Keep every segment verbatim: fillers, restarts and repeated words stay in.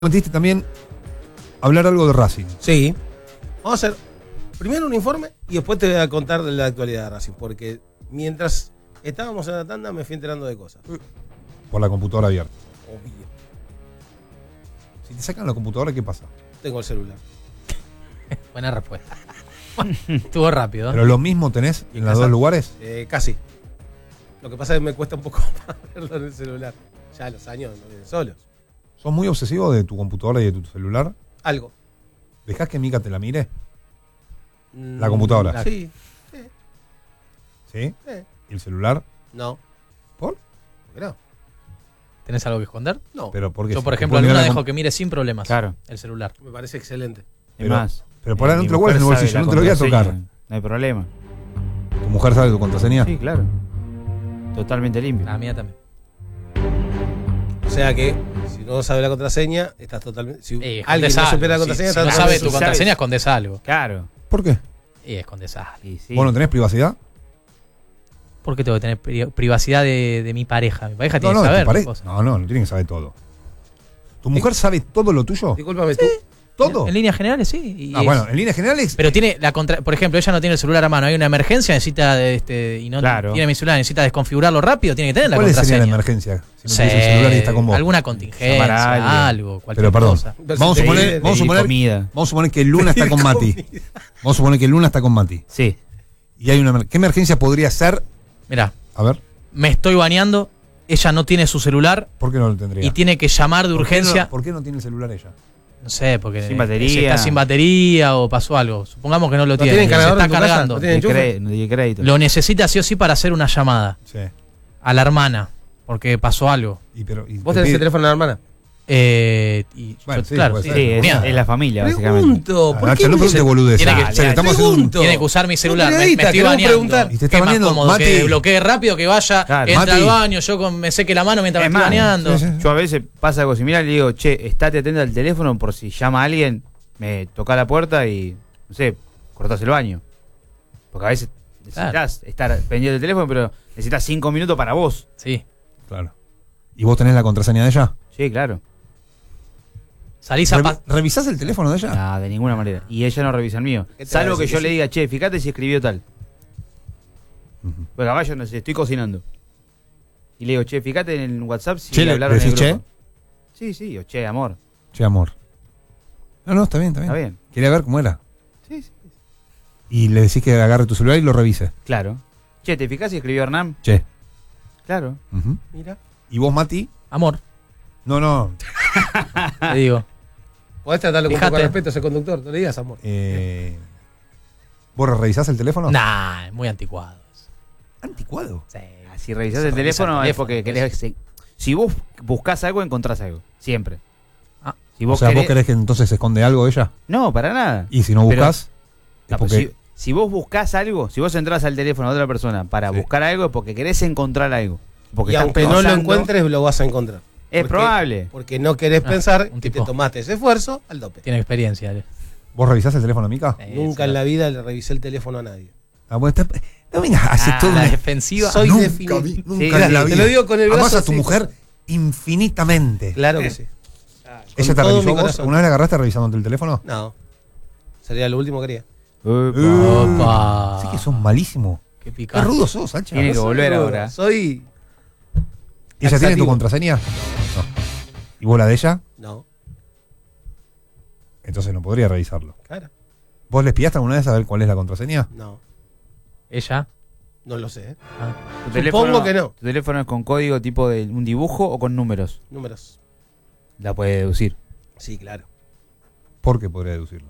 Metiste también hablar algo de Racing. Sí. Vamos a hacer primero un informe y después te voy a contar de la actualidad de Racing. Porque mientras estábamos en la tanda me fui enterando de cosas. Por la computadora abierta. Obvio. Si te sacan la computadora, ¿qué pasa? Tengo el celular. Buena respuesta. Estuvo rápido. ¿eh? ¿Pero lo mismo tenés en los dos lugares? Eh, casi. Lo que pasa es que me cuesta un poco más verlo en el celular. Ya los años no vienen solos. ¿Sos muy obsesivo de tu computadora y de tu celular? Algo. ¿Dejás que Mica te la mire? Mm, ¿La computadora? Sí. Sí. ¿Sí? Sí. ¿Y el celular? No. ¿Por? ¿Por qué no? ¿Tenés algo que esconder? No. Pero porque Yo, por ejemplo, a Luna dejo que mire sin problemas Claro. el celular. Me parece excelente. Pero, más, pero por ahí eh, no te lo mi guardes en el mujer bolsillo, sabe no la te lo voy a contraseña, tocar. No hay problema. ¿Tu mujer sabe tu contraseña? Sí, claro. Totalmente limpio. La mía también. O sea que si no sabe la contraseña, estás totalmente. Si Eh, alguien escondés no algo. supera la Si- contraseña, si estás no sabe totalmente- tu si contraseña, sabes. escondes algo. Claro. ¿Por qué? Y escondes algo. Y sí. ¿Vos no tenés privacidad? ¿Por qué tengo que tener pri- privacidad de, de mi pareja? Mi pareja No, tiene no, que de tu saber pare- cosas. no, no, no tiene que saber todo. ¿Tu mujer sabe todo lo tuyo? Discúlpame tú. ¿Todo? En líneas generales, sí. y Ah, es- bueno, en líneas generales. Pero tiene la contra, por ejemplo, ella no tiene el celular a mano, hay una emergencia, necesita este y no Claro. tiene mi celular, necesita desconfigurarlo rápido, tiene que tener la ¿Cuál sería la contraseña. emergencia? Si no Sí, tienes el celular y está con vos. alguna contingencia, Llamar a alguien. algo, cualquier Pero perdón, cosa. vamos a Pedir- suponer, vamos a pedir suponer, comida. vamos a suponer que Luna está con Mati. Vamos a suponer que Luna está con Mati. Sí. Y hay una emer- ¿qué emergencia podría ser? Mirá, A ver, me estoy bañando, ella no tiene su celular ¿por qué no lo tendría? y tiene que llamar de ¿Por qué no- urgencia. ¿Por qué no tiene el celular ella? No sé, porque Sin batería. está sin batería o pasó algo. Supongamos que no lo ¿No tiene, tienen se cargador está en tu casa? cargando. ¿No tienen De enchufe? cre- no tiene crédito. Lo necesita sí o sí para hacer una llamada Sí. a la hermana, porque pasó algo. Y pero, y ¿Vos te tenés pide- el teléfono de la hermana? Eh, y Bueno, yo- sí, claro, puede sí, ser. Sí, es, mía. es la familia, básicamente. Pregunto. Ah, ¿Por Nacho, qué no me pregunte dice- boludeces. Tiene que- Dale, dale, estamos haciendo un- pregunto. Tiene que usar mi celular, me, me periodista, estoy queremos bañando. preguntar. Y te está ¿Qué más bañando, cómodo? Mati. Que bloquee rápido, que vaya, Claro. entra Mati. al baño, yo con- me seque la mano mientras Es me estoy más, bañando. sí, sí. Yo a veces pasa algo similar y le digo, che, estate atento al teléfono por si llama a alguien, me toca la puerta y, no sé, cortás el baño. Porque a veces necesitas estar pendiente del teléfono, pero necesitas cinco minutos para vos. Sí. Claro. ¿Y vos tenés la contraseña de ella? Sí, claro. Salís a Revi- pa- ¿Revisás el teléfono de ella? No, de ninguna manera. Y ella no revisa el mío. ¿Qué te va a Salvo que decir yo que le sí? diga, che, fíjate si escribió tal. Ujú. Porque capaz yo no sé, estoy cocinando. Y le digo, che, fíjate en el WhatsApp si Che, ¿le hablaron en el decís grupo. Sí, sí, o che, amor. Che, amor. No, no, está bien, está bien. Está bien. Quería ver cómo era. Sí, sí. Y le decís que agarre tu celular y lo revise. Claro. Che, ¿te fijás si escribió Hernán? Che. Claro. Ujú. Mira. ¿Y vos, Mati? amor, No, no. te digo. Podés tratarlo con Fíjate. poco respeto a ese conductor. No le digas amor. Eh, ¿Vos revisás el teléfono? Nah, es muy anticuado. Anticuado. Sí. Ah, Si revisás Se el revisa teléfono, el es porque teléfono, querés. se- Si vos buscás algo, encontrás algo. Siempre. Ah. Si O vos sea, querés... ¿vos querés que entonces se esconde algo ella? No, para nada. Y si no Pero- buscas, No, es pero porque... si, si vos buscás algo, si vos entras al teléfono de otra persona para Sí. buscar algo, es porque querés encontrar algo. Porque Y estás aunque no lo pensando- encuentres, lo vas a encontrar. Es Porque- probable. Porque no querés Ah, pensar un que te tipo. tomaste ese esfuerzo al dope. Tiene experiencia. Ale. ¿Vos revisás el teléfono, Mica? Sí, Nunca sí. en la vida le revisé el teléfono a nadie. Ah, bueno, está- No vengas, hace Ah, todo La una... defensiva. Soy nunca defini- vi- Sí, nunca en claro, la te vida. lo digo con el brazo Amás a tu así. mujer infinitamente. Claro que sí. ¿Ella Con te todo revisó mi vos? corazón. ¿Una vez la agarraste revisándote el teléfono? No. Sería lo último que haría. Opa. Sí que sos malísimo. Qué Qué picante. rudo sos, Sacha. Tiene que No soy volver rudo, ahora. Soy. ¿Ella tiene tu taxativo. contraseña? No. ¿Y vos la de ella? No. Entonces no podría revisarlo. Claro. ¿Vos le espiaste alguna vez a ver cuál es la contraseña? No. Ella. No lo sé. ¿eh? Ah. ¿Tu teléfono, que no. ¿Tu teléfono es con código tipo de un dibujo o con números? Números. La puede deducir. Sí, claro. ¿Por qué podría deducirlo?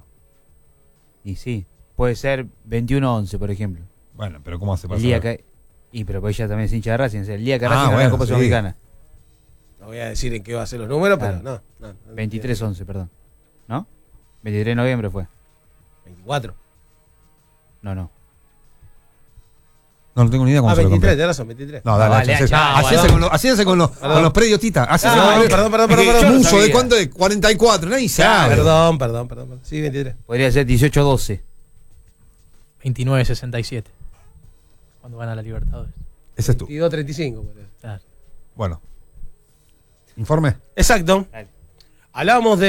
Y sí. Puede ser veintiuno once, por ejemplo. Bueno, pero ¿cómo hace para El día saber? que. Y pero pues ella también es hincha de Racing. O sea, el día que Ah, Racing gana bueno, la Copa sí. Sudamericana. No voy a decir en qué va a ser los números, Claro. pero no. no, no. veintitrés once, perdón. ¿No? veintitrés de noviembre fue. veinticuatro. No, no. No, no tengo ni idea cómo Ah, se lo veintitrés, compré. tenés razón, veintitrés. No, dale, No, vale, hacese- ya, hacese bueno. con los- hacese con los, Perdón. con los predios, Tita. Hacese Ah, con los predios. perdón, perdón, Es que perdón, yo perdón. uso sabía. de cuánto, de cuarenta y cuatro, nadie sabe. Perdón, perdón, perdón, perdón. Sí, veintitrés. Podría ser dieciocho doce. veintinueve sesenta y siete. Cuando van a la Libertadores. Ese es tú. veintidós treinta y cinco. por eso. Claro. Bueno. Informe. Exacto. Hablábamos de